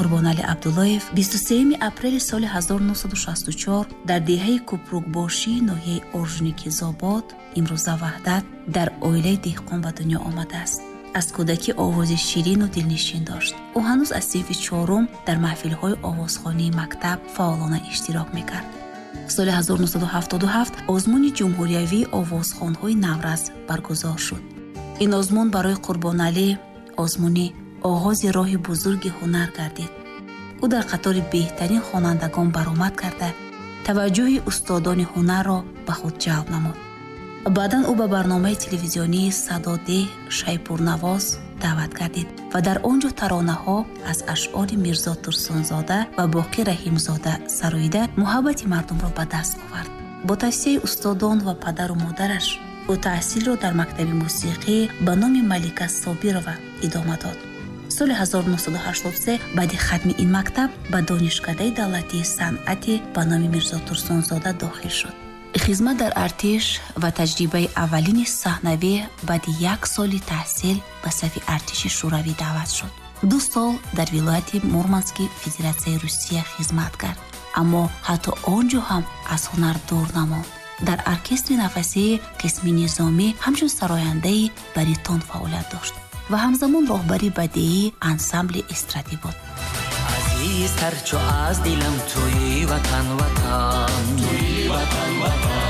Қурбонали Абдуллоев 23 апрели соли 1964 дар деҳаи Купрукбошии ноҳияи Оржуники Зобод, имрӯза Ваҳдат, дар оилаи деҳқон ба дунё омадааст. аз кӯдакӣ овози ширину дилнишин дошт. ӯ ҳанӯз аз синфи чорум дар маҳфилҳои овозхонии мактаб фаъолона иштирок мекард. соли 1977 озмуни ҷумҳуриявии овозхонҳои Навраз баргузор шуд. ин озмун барои Қурбоналӣ озмуни оғози роҳи бузурги ҳунар гардид. ӯ дар қатори беҳтарин хонандагон баромад карда, таваҷҷӯҳи устодони ҳунарро ба худ ҷалб намуд. баъдан ӯ ба барномаи телевизионии Садодеҳ Шайпурнавоз даъват гардид ва дар он ҷо таронаҳо аз ашъори Мирзо Турсунзода ва Боқӣ Раҳимзода сароида муҳаббати мардумро ба даст овард. бо тавсияи устодон ва падару модараш ӯ таҳсилро дар мактаби мусиқӣ ба номи Малика Собирова идома дод. соли 1983 баъди хатми ин мактаб ба Донишкадаи давлатии санъати ба номи Мирзо Турсунзода дохил шуд. хизмат дар артиш ва таҷрибаи аввалини саҳнавӣ баъди 1 соли таҳсил ба сафи артиши шӯравӣ даъват шуд. 2 сол дар вилояти Мурмански Федератсияи Русия хизмат кард, аммо ҳатто он ҷо ҳам аз ҳунар дур намонд. дар оркестри нафасии қисми низомӣ ҳамчун сарояндаи баритон фаъолият дошт ва ҳамзамон роҳбари бадеии ансамбли эстрадӣ буд. азизтар чо аз дилам туи ватан ватан, туи ватан ватан.